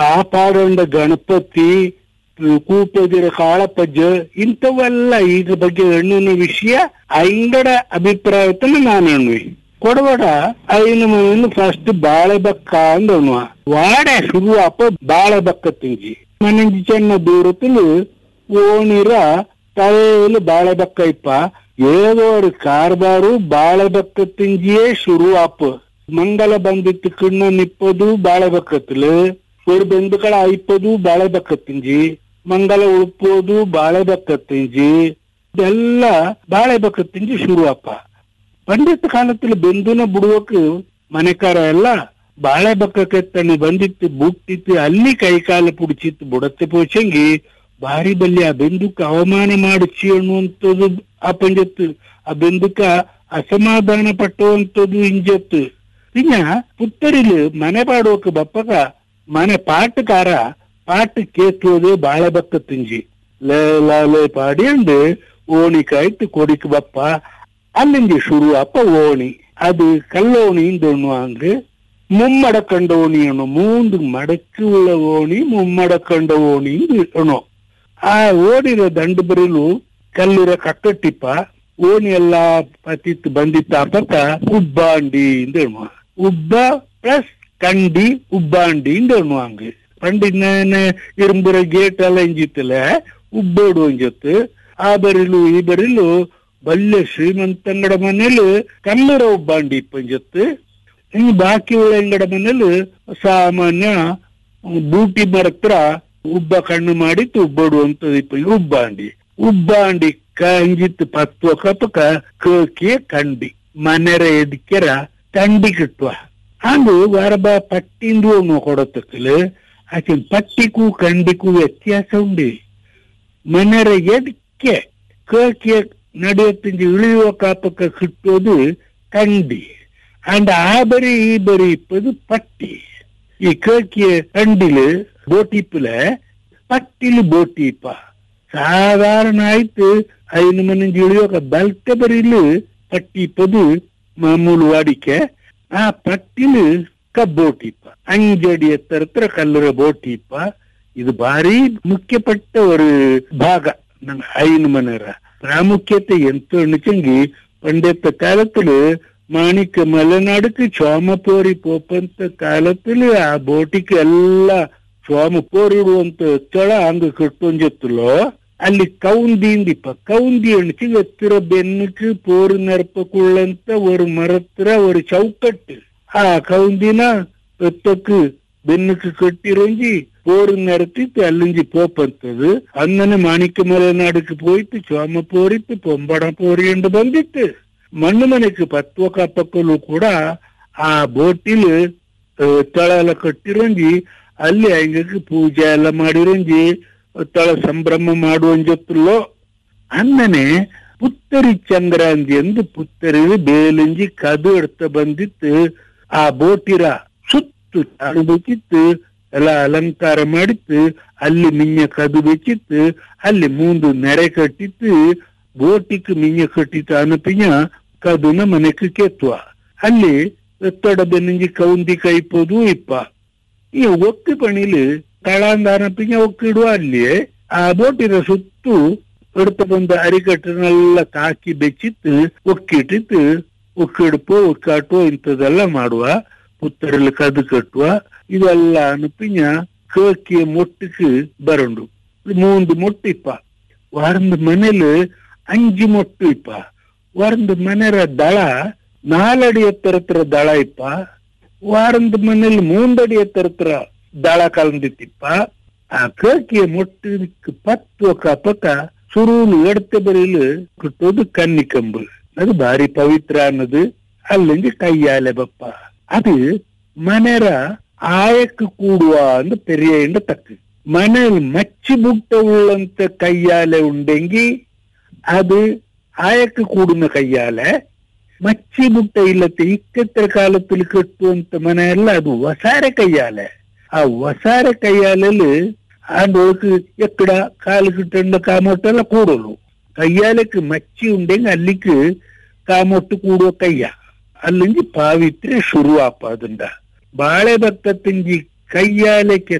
ಆ ಪಾಡಂಡ ಗಣಪತಿ, ಕೂಪದಿರ ಕಾಳಪಜ್ಜ ಇಂಥವೆಲ್ಲ ಇದ್ರ ಬಗ್ಗೆ ಹೆಣ್ಣಿನ ವಿಷಯ ಐಂಗಡ ಅಭಿಪ್ರಾಯತನ ನಾನು ಹೆಣ್ವಿ ಕೊಡಬೇಡ. ಐನ ಮನೆಯನ್ನು ಫಸ್ಟ್ ಬಾಳೆ ಬಕ್ಕ ಅಂದವ ವಾಡೆ ಶುರು ಅಪ್ಪ ಬಾಳೆ ಬಕ್ಕ ತಿಂಜಿ ಮನೆಂಜಿ ಚೆನ್ನ ದೂರത്തിൽ ಓಣಿರ ತಲೆಯಲ್ಲಿ ಬಾಳೆ ಬಕ್ಕ ಇಪ್ಪ ஏதோ ஒரு ಕಾರ್ಬಾರು ಬಾಳೆ ಬಕ್ಕ ತಿಂಜಿಯೇ ಶುರು ಆಪ್. ಮಂಗಲ ಬಂದಿತ್ತು ಕಿಣ್ಣ ನಿಪ್ಪದು ಬಾಳೆ ಬಕ್ಕತ್ತಲು, ஒரு ಬೆಂದುಕಳ ಐಪ್ಪದು ಬಾಳೆ ಬಕ್ಕ ತಿಂಜಿ, ಮಂಗಲ ಉಳುಪೋದು ಬಾಳೆ ಬಕ್ಕ ತಿಂಜಿ, ಇದೆಲ್ಲ ಬಾಳೆ ಬಕ್ಕ ತಿಂಜಿ ಶುರು ಅಪ್ಪ. ಪಂಡಿತ ಕಾಲದಲ್ಲಿ ಬೆಂದುನ ಬಿಡುವಕ್ಕೆ ಮನೆಕಾರ ಎಲ್ಲ ಬಾಳೆ ಬಕ್ಕಕ್ಕೆ ತನ್ನ ಬಂದಿತ್ತು ಬುಟ್ಟಿತ್ತು, ಅಲ್ಲಿ ಕೈ ಕಾಲು ಪುಡಿಚಿತ್ತು ಬುಡತ್ತೆ ಪೋಚಂಗಿ ಭಾರಿ ಬಲ್ಲಿ ಆ ಬೆಂದುಕ ಅವಮಾನ ಮಾಡಿಸಿ ಅನ್ನುವಂಥದ್ದು ಆ ಪಂಜತ್ತು, ಆ ಬೆಂದುಕ ಅಸಮಾಧಾನ ಪಟ್ಟುವಂಥದ್ದು ಇಂಜತ್ತು. ಇನ್ನ ಪುತ್ತರಿಲು ಮನೆ ಪಾಡುವಕ್ಕೆ ಬಪ್ಪಕ ಮನೆ ಪಾಟಕಾರ ಪಾಟ ಕೇತೋದು ಬಾಳೆ ಬಕ್ಕ ತಿಂಜಿ ಲೇ ಪಾಡಿಯಂಡು ಓಣಿ ಕಾಯ್ತು ಕೊಡಿಕ್ ಬಪ್ಪ ಅಲ್ಲಿಂದ ಶುರು ಅಪ್ಪ ಓಣಿ. ಅದು ಕಲ್ಲೋಣಿ ಇಂದೊಣ್ಣು ಅಂದ್ರೆ ಮುಮ್ಮಡಕಂಡ ಓಣಿ ಅಣ್ಣು, ಮೂಂದು ಮಡಕು ಉಳ್ಳ ಓಣಿ ಮುಮ್ಮಡಕಂಡ ಓಣಿ ಅಣ್ಣು. ಆ ಓಣಿರ ದಂಡು ಬರೀಲು ಕಲ್ಲಿರ ಕಕ್ಕಟ್ಟಿಪ್ಪ ಓಣಿ ಎಲ್ಲ ಪತಿತ್ತು ಬಂದಿತ್ತ ಪಕ್ಕ ಉಬ್ಬಾಂಡಿ ಇಂದಣ್ಣು. ಉಬ್ಬ ಪ್ಲಸ್ ಕಂಡಿ ಉಬ್ಬಾಂಡಿ ಇಂದಣ್ಣು. ಹಂಗ ಪಂಡಿನ ಇರುಂಬುರ ಗೇಟ್ ಎಲ್ಲ ಇಂಜಿತ್ತಲ್ಲ ಉಬ್ಬೋಡು ಅಂಜತ್ತು. ಆ ಬರಿಲು ಈ ಬರಿಲು ಬಲ್ಲೆ ಶ್ರೀಮಂತಂಗಡ ಮನೇಲಿ ಕಲ್ಲರ ಉಬ್ಬಾಂಡಿ ಪಂಜತ್ತು. ಇನ್ನು ಬಾಕಿ ಉಳ್ಳ ಅಂಗಡ ಮನೇಲಿ ಸಾಮಾನ್ಯ ಬೂಟಿ ಮರತ್ರ ಉಬ್ಬ ಕಣ್ಣು ಮಾಡಿತ್ತು ಉಬ್ಬೋಡು ಅಂತ ಉಬ್ಬಾಂಡಿ. ಉಬ್ಬಾಂಡಿ ಕಂಜಿತ್ತು ಪತ್ವ ಕಪಕ ಕೇಕಿಯ ಕಂಡಿ ಮನೆರ ಎದಕ್ಕೆರ ಕಂಡಿ ಕಿಟ್ಟುವ ಹಂಗು ವಾರಬ ಪಟ್ಟಿಂದು ಕೊಡತಕ್ಕಲು ಆಕೆ ಪಟ್ಟಿಗೂ ಕಂಡಿಗೂ ವ್ಯತ್ಯಾಸ ಉಂಡಿ. ಮನೆರ ಎದಕ್ಕೆ ಕೇಕಿಯ ನಡೆಯುತ್ತಿಂದ ಇಳಿಯುವ ಕಾಪಕ ಕಿಟ್ಟೋದು ಕಂಡಿ ಅಂಡ್ ಆ ಬರಿ ಈ ಬರಿ ಇಪ್ಪದು ಪಟ್ಟಿ. ಈ ಕೇಕಿಯ ಕಂಡಿಲು ಬೋಟಿಪ್ಪಲ ಪಟ್ಟಿಲು ಬೋಟಿಪ್ಪ ಸಾಧಾರಣ ಆಯ್ತು. ಐದು ಮನೆ ಇಳಿಯೋಕ ಬಲ್ತೆ ಬರೀಲು ಪಟ್ಟಿ ಇಪ್ಪದು ಮಾಮೂಲು ವಾಡಿಕೆ. ಆ ಪಟ್ಟಿಲು ಕಬ್ಬೋಟಿಪ್ಪ ಅಂಜಡಿ ಎತ್ತರ ಕಲ್ಲರ ಬೋಟಿಪ್ಪ. ಇದು ಭಾರಿ ಮುಖ್ಯಪಟ್ಟ ஒரு ಭಾಗ ನಮ್ಮ ಐನು ಮನೆರ ಪ್ರಾಮುಖ್ಯತೆ ಎಂತ ಅಣಿಚಂಗಿ ಪಂಡಿತ ಕಾಲத்துல மாணிக்க மலைநாடுக்கு சோமப்போரி போப்பಂತ ಕಾಲದಲ್ಲಿ ಆ ಬೋಟಿಗೆ ಎಲ್ಲ ಸೋಮಪೋರಿ ಇಡುವಂತ ಸ್ಥಳ ಹಂಗ ಕಟ್ಟೊಂಜತ್ತಲೋ ಅಲ್ಲಿ ಕೌಂದಿಂದಿಪ್ಪ ಕೌಂದಿ ಅಣಿಸಿ ಎತ್ತಿರ ಬೆನ್ನಕ್ಕೆ ಪೋರು ನೆರಪಕ್ಕುಳ್ಳಂತ ஒரு மரத்திர ஒரு ಚೌಕಟ್ಟು. ಆ ಕೌಂದಿನ ಎತ್ತಕ್ಕೆ ಬೆನ್ನಕ್ಕೆ ಕಟ್ಟಿರಂಜಿ போரு நிறுத்திட்டு அழிஞ்சு போப்பந்தது. அண்ணனு மாணிக்க மலைநாடுக்கு போயிட்டு சோம போரிட்டு பொம்பட போரி என்று ಬಂದಿತ್ತು. ಮಣ್ಣು ಮನೆಗೆ ಪತ್ವ ಕಾಪಕ್ಕಲು ಕೂಡ ಆ ಬೋಟಿಲು ತಳ ಎಲ್ಲ ಕಟ್ಟಿರಂಜಿ ಅಲ್ಲಿ ಹಂಗಕ್ಕೆ ಪೂಜೆ ಎಲ್ಲ ಮಾಡಿರಂಜಿ ತಳ ಸಂಭ್ರಮ ಮಾಡುವಂಜತ್ತಲ್ಲೋ. ಅನ್ನನೆ ಪುತ್ತರಿ ಚಂದ್ರಾಂದಿ ಎಂದು ಪುತ್ತರಿ ಬೇಲಂಜಿ ಕದು ಎಡ್ತ ಬಂದಿತ್ತು. ಆ ಬೋಟಿರ ಸುತ್ತು ತಾಳು ಬೇಕಿತ್ತು ಎಲ್ಲ ಅಲಂಕಾರ ಮಾಡಿತ್ತು. ಅಲ್ಲಿ ಮಿಂಜ ಕದು ಬೆಚ್ಚಿತ್ತು, ಅಲ್ಲಿ ಮುಂದು ನೆರೆ ಕಟ್ಟಿತ್ತು, ಬೋಟಿಕ್ ಮಿಂಜ ಕಟ್ಟಿತ್ತು ಅನಪಿಂಜ ಕದುನ ಮನೆಕ್ ಕೆತ್ತುವ. ಅಲ್ಲಿ ಎತ್ತಡ ಬೆನ್ನಿಂಜಿ ಕೌಂದಿ ಕೈಪೋದು ಇಪ್ಪ. ಈ ಒಕ್ಕಿ ಪಣಿಲು ತಳಾಂದ ಅನಪಿಂಜ ಒಕ್ಕಿಡುವ. ಅಲ್ಲಿ ಆ ಬೋಟಿನ ಸುತ್ತು ಎಡ್ತ ಬಂದ ಅರಿಕಟ್ಟನೆಲ್ಲ ತಾಕಿ ಬೆಚ್ಚಿತ್ತು ಒಕ್ಕಿಟ್ಟಿತ್ತು. ಒಕ್ಕಿಡ್ಪೋ ಒಕ್ಕಾಟೋ ಇಂಥದೆಲ್ಲ ಮಾಡುವ, ಪುತ್ತರಲ್ಲಿ ಕದು ಕಟ್ಟುವ. ಇದೆಲ್ಲ ಅನುಪಿಂಜ ಕೇಕಿಯ ಮೊಟ್ಟಕ್ಕೆ ಬರಂಡು ಮೂಂದು ಮೊಟ್ಟು ಇಪ್ಪ. ವಾರಂದ ಮನೇಲಿ 5 ಮೊಟ್ಟು ಇಪ್ಪ. ವಾರಂದ ಮನೆರ ದಳ 4 ಅಡಿ ಎತ್ತರ ದಳ ಇಪ್ಪ. ವಾರಂದ ಮನೇಲಿ 3 ಅಡಿ ಎತ್ತರ ದಳ ಕಲಂದಿತ್ತಿಪ್ಪ. ಆ ಕೇಕಿಯ ಮೊಟ್ಟಕ್ಕೆ ಪತ್ವ ಕಪಕ ಸುರುಳು ಎಡ್ತೆ ಬರೀಲು ಕಟ್ಟೋದು ಕನ್ನಿ ಕಂಬು. ಅದು ಭಾರಿ ಪವಿತ್ರ ಅನ್ನೋದು. ಅಲ್ಲಿಂದ ಕೈಯಾಲೆ ಬಪ್ಪ. ಅದು ಮನೆರ ಆಯಕ್ಕೆ ಕೂಡುವ ಅಂದ ಪೆರಿಯಿಂದ ತಕ್ಕ ಮನೇಲಿ ಮಚ್ಚಿ ಬುಟ್ಟ ಉಳ್ಳಂತ ಕೈಯಾಲೆ ಉಂಡೆಂಗಿ ಅದು ಆಯಕ್ಕೆ ಕೂಡಿನ ಕೈಯಾಲೆ. ಮಚ್ಚಿ ಬುಟ್ಟ ಇಲ್ಲತ್ತೆ ಇಕ್ಕತ್ತರ ಕಾಲದಲ್ಲಿ ಕಟ್ಟುವಂತ ಮನೆ ಎಲ್ಲ ಅದು ವಸಾರೆ ಕೈಯಾಲೆ. ಆ ವಸಾರೆ ಕೈಯಾಲಲ್ಲಿ ಆಂಡೋಳಕ್ಕೆ ಎಕ್ಕಡ ಕಾಲು ಕಿಟ್ಟಂಡ ಕಾಮೊಟ್ಟೆಲ್ಲ ಕೂಡಲು ಕೈಯಾಲಕ್ಕೆ ಮಚ್ಚಿ ಉಂಡೆಂಗ ಅಲ್ಲಿಕ್ಕೆ ಕಾಮೊಟ್ಟು ಕೂಡುವ ಕೈಯ ಅಲ್ಲಿಂದ ಪಾವಿತ್ರೆ ಶುರು ಆಪ. ಅದಂಡ ಬಾಳೆ ಬಕ್ಕ ತಿಂಜಿ ಕೈಯಾಲೆಕ್ಕೆ